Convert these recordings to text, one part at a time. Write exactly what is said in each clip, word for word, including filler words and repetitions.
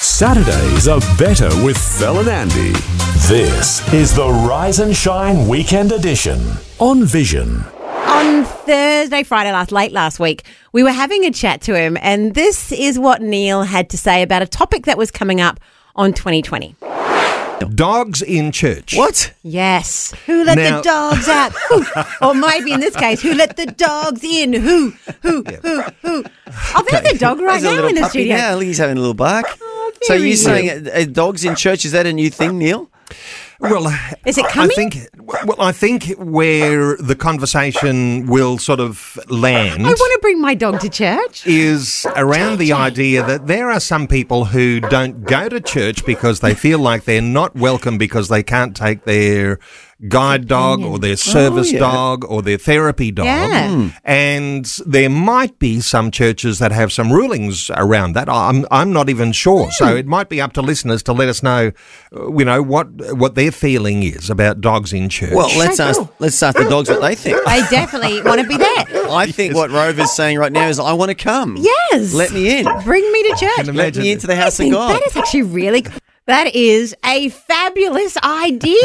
Saturdays are better with Fel and Andy. This is the Rise and Shine Weekend Edition on Vision. On Thursday, Friday, last late last week, we were having a chat to him, and this is what Neil had to say about a topic that was coming up on twenty twenty. Dogs in church. What? Yes. Who let Now- the dogs out? Who? Or maybe in this case, who let the dogs in? Who? Who? Who? Who? Oh, there's a dog right There's a now little in the puppy studio. now. He's having a little bark. Oh, So very you're saying cute. uh, uh, dogs in church, is that a new thing, Neil? Well, Is it I- coming? I think. Well, I think where the conversation will sort of land I want to bring my dog to church. is around the idea that there are some people who don't go to church because they feel like they're not welcome because they can't take their guide dog or their service yeah. dog or their therapy dog. Yeah. Mm. And there might be some churches that have some rulings around that. I'm I'm not even sure. So it might be up to listeners to let us know, uh, you know, what what their feeling is about dogs in church. Well, let's So ask cool. let's ask the dogs what they think. I definitely want to be there. I think what Rover's saying right now is, I want to come. Yes. Let me in. Bring me to church. Can Let imagine me into the I house of think God. that is actually really cool. That is a fabulous idea.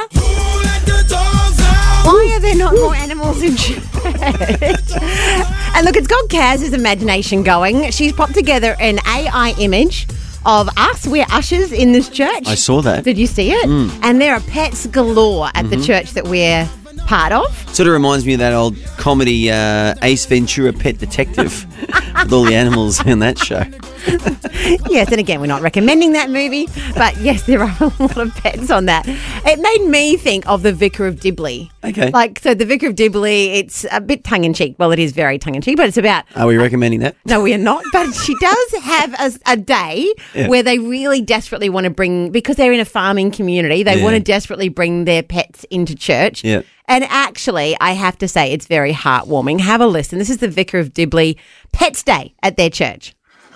Why are there not more animals in church? And look, it's got Kaz's imagination going. She's popped together an A I image of us. We're ushers in this church. I saw that. Did you see it? And there are pets galore at the church that we're part of. Sort of reminds me of that old comedy uh, Ace Ventura Pet Detective with all the animals in that show. Yes, and again, we're not recommending that movie, but yes, there are a lot of pets on that. It made me think of The Vicar of Dibley. Okay. Like, so The Vicar of Dibley, it's a bit tongue-in-cheek. Well, it is very tongue-in-cheek, but it's about... Are we recommending that? No, we are not, but she does have a, a day Yeah. where they really desperately want to bring, because they're in a farming community, they Yeah. want to desperately bring their pets into church. Yeah. And actually, I have to say, it's very heartwarming. Have a listen. This is the Vicar of Dibley Pets Day at their church.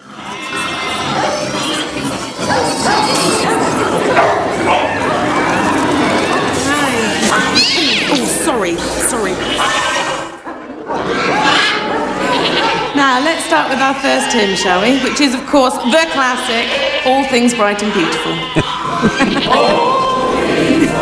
Oh, sorry, sorry. Now, let's start with our first hymn, shall we? Which is, of course, the classic, All Things Bright and Beautiful.